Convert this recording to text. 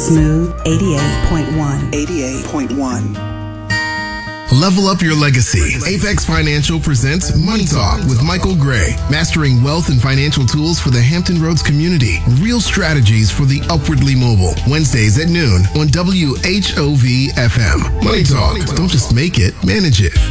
Smooth 88.1. 88.1. Level up your legacy. Apex Financial presents Money Talk with Michael Gray, mastering wealth and financial tools for the Hampton Roads community. Real strategies for the upwardly mobile. Wednesdays at noon on WHOV FM. Money Talk. Don't just make it, manage it.